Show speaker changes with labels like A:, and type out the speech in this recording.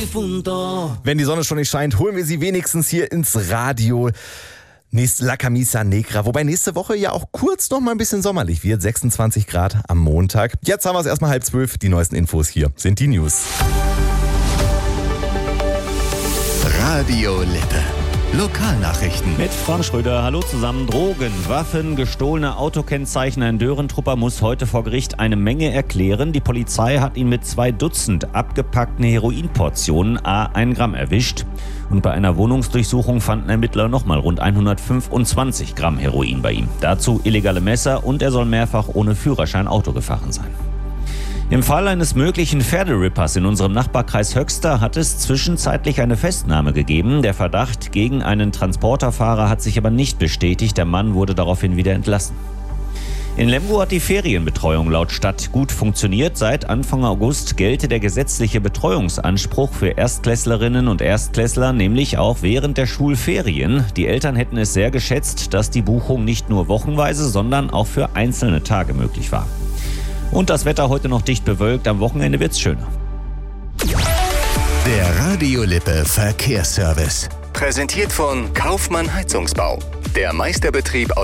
A: difunto.
B: Wenn die Sonne schon nicht scheint, holen wir sie wenigstens hier ins Radio. La Camisa Negra, wobei nächste Woche ja auch kurz noch mal ein bisschen sommerlich wird, 26 Grad am Montag. Jetzt haben wir es erstmal 11:30, die neuesten Infos hier sind die News.
C: Radio Lippe. Lokalnachrichten.
D: Mit Frank Schröder. Hallo zusammen. Drogen, Waffen, gestohlene Autokennzeichen. Ein Dörentrupper muss heute vor Gericht eine Menge erklären. Die Polizei hat ihn mit 2 Dutzend abgepackten Heroinportionen ~1 Gramm erwischt. Und bei einer Wohnungsdurchsuchung fanden Ermittler nochmal rund 125 Gramm Heroin bei ihm. Dazu illegale Messer und er soll mehrfach ohne Führerschein Auto gefahren sein. Im Fall eines möglichen Pferderippers in unserem Nachbarkreis Höxter hat es zwischenzeitlich eine Festnahme gegeben. Der Verdacht gegen einen Transporterfahrer hat sich aber nicht bestätigt. Der Mann wurde daraufhin wieder entlassen. In Lemgo hat die Ferienbetreuung laut Stadt gut funktioniert. Seit Anfang August gelte der gesetzliche Betreuungsanspruch für Erstklässlerinnen und Erstklässler, nämlich auch während der Schulferien. Die Eltern hätten es sehr geschätzt, dass die Buchung nicht nur wochenweise, sondern auch für einzelne Tage möglich war. Und das Wetter heute noch dicht bewölkt, am Wochenende wird's schöner.
C: Der Radio Lippe Verkehrsservice. Präsentiert von Kaufmann Heizungsbau. Der Meisterbetrieb